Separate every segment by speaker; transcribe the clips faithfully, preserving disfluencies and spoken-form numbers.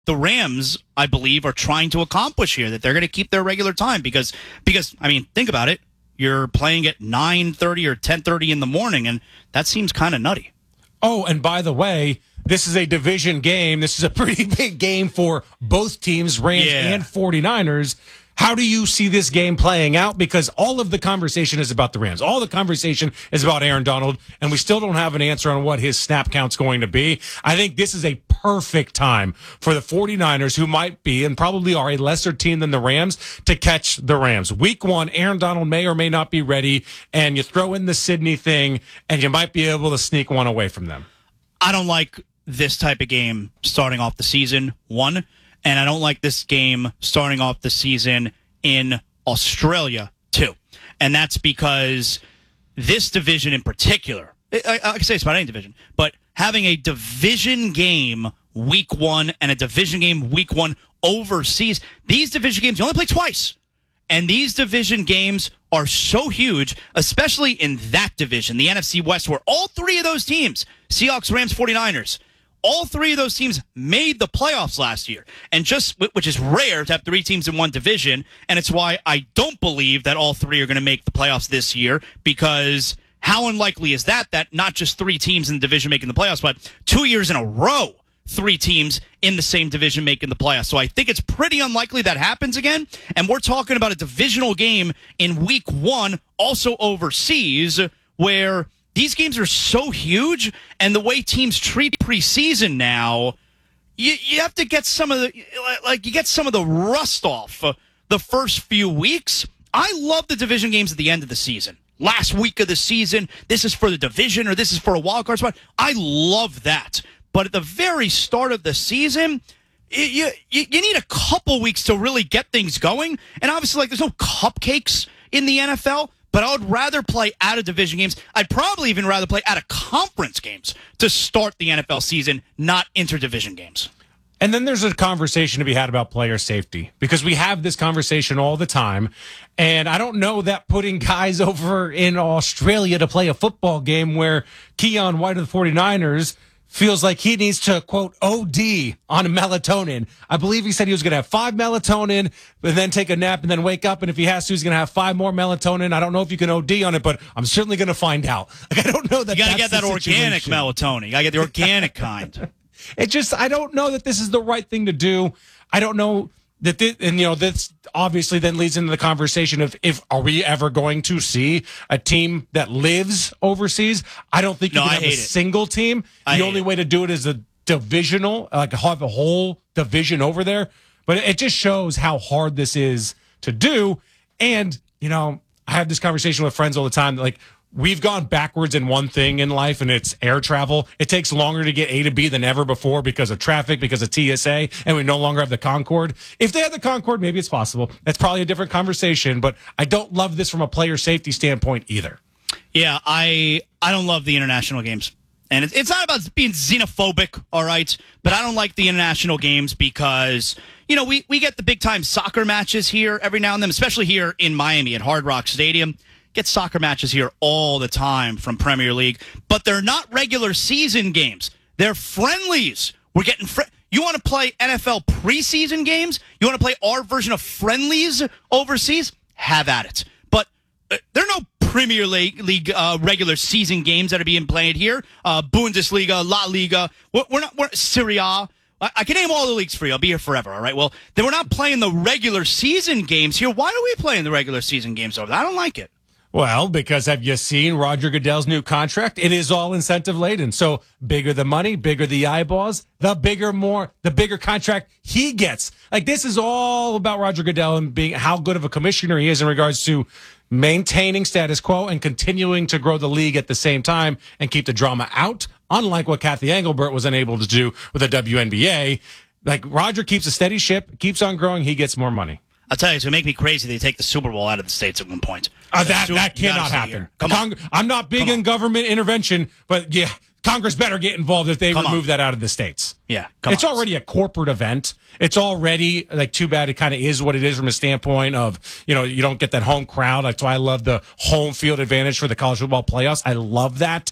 Speaker 1: the Rams, I believe, are trying to accomplish here, that they're going to keep their regular time because, because I mean, think about it. You're playing at nine thirty or ten thirty in the morning, and that seems kind of nutty.
Speaker 2: Oh, and by the way, this is a division game. This is a pretty big game for both teams, Rams
Speaker 1: yeah.
Speaker 2: and 49ers. How do you see this game playing out? Because all of the conversation is about the Rams. All the conversation is about Aaron Donald, and we still don't have an answer on what his snap count's going to be. I think this is a perfect time for the 49ers, who might be and probably are a lesser team than the Rams, to catch the Rams. Week one, Aaron Donald may or may not be ready, and you throw in the Sydney thing, and you might be able to sneak one away from them.
Speaker 1: I don't like this type of game starting off the season, one. And I don't like this game starting off the season in Australia, too. And that's because this division in particular, I, I can say it's about any division, but having a division game week one and a division game week one overseas, these division games, you only play twice. And these division games are so huge, especially in that division, the N F C West, where all three of those teams, Seahawks, Rams, 49ers, all three of those teams made the playoffs last year, and just which is rare to have three teams in one division, and it's why I don't believe that all three are going to make the playoffs this year, because how unlikely is that, that not just three teams in the division making the playoffs, but two years in a row, three teams in the same division making the playoffs. So I think it's pretty unlikely that happens again, and we're talking about a divisional game in week one, also overseas, where these games are so huge, and the way teams treat preseason now, you, you have to get some of the like you get some of the rust off uh, the first few weeks. I love the division games at the end of the season. Last week of the season, this is for the division or this is for a wild card spot. I love that. But at the very start of the season, you you, you need a couple weeks to really get things going. And obviously, like, there's no cupcakes in the N F L. But I would rather play out of division games. I'd probably even rather play out of conference games to start the N F L season, not interdivision games.
Speaker 2: And then there's a conversation to be had about player safety, because we have this conversation all the time. And I don't know that putting guys over in Australia to play a football game where Keon White of the 49ers feels like he needs to, quote, O D on melatonin. I believe he said he was going to have five melatonin, and then take a nap, and then wake up, and if he has to, he's going to have five more melatonin. I don't know if you can O D on it, but I'm certainly going to find out. Like, I don't know that
Speaker 1: you got to get that organic
Speaker 2: situation.
Speaker 1: melatonin. You got to get the organic kind.
Speaker 2: It just, I don't know that this is the right thing to do. I don't know that, this, and you know, this obviously then leads into the conversation of if are we ever going to see a team that lives overseas? I don't think you
Speaker 1: no,
Speaker 2: can
Speaker 1: I
Speaker 2: have a
Speaker 1: it.
Speaker 2: single team.
Speaker 1: I
Speaker 2: the only
Speaker 1: it.
Speaker 2: way to do it is a divisional, like have a whole division over there. But it just shows how hard this is to do. And, you know, I have this conversation with friends all the time, like, we've gone backwards in one thing in life, and it's air travel. It takes longer to get A to B than ever before because of traffic, because of T S A, and we no longer have the Concorde. If they had the Concorde, maybe it's possible. That's probably a different conversation, but I don't love this from a player safety standpoint either.
Speaker 1: Yeah, I I don't love the international games. And it's not about being xenophobic, all right? But I don't like the international games because, you know, we, we get the big-time soccer matches here every now and then, especially here in Miami at Hard Rock Stadium. Get soccer matches here all the time from Premier League, but they're not regular season games. They're friendlies. We're getting fr- you want to play N F L preseason games? You want to play our version of friendlies overseas? Have at it. But uh, there are no Premier League, league uh, regular season games that are being played here. Uh, Bundesliga, La Liga. We're, we're not. We're Serie A. I can name all the leagues for you. I'll be here forever, all right? Well, then we're not playing the regular season games here. Why are we playing the regular season games over there? I don't like it.
Speaker 2: Well, because have you seen Roger Goodell's new contract? It is all incentive laden. So bigger the money, bigger the eyeballs, the bigger more, the bigger contract he gets. Like, this is all about Roger Goodell and being how good of a commissioner he is in regards to maintaining status quo and continuing to grow the league at the same time and keep the drama out. Unlike what Kathy Engelbert was unable to do with the W N B A. Like, Roger keeps a steady ship, keeps on growing, he gets more money.
Speaker 1: I'll tell you, it's going to make me crazy they take the Super Bowl out of the States at one point.
Speaker 2: Uh, that Super, that cannot happen. Come Cong- on. I'm not big in government intervention, but yeah, Congress better get involved if they come remove on. that out of the States.
Speaker 1: Yeah.
Speaker 2: It's
Speaker 1: on.
Speaker 2: already a corporate event. It's already, like, too bad it kind of is what it is from a standpoint of, you know, you don't get that home crowd. That's why I love the home field advantage for the college football playoffs. I love that.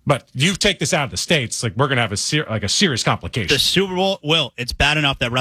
Speaker 2: But you take this out of the States, like we're going to have a ser- like a serious complication.
Speaker 1: The Super Bowl, will, it's bad enough that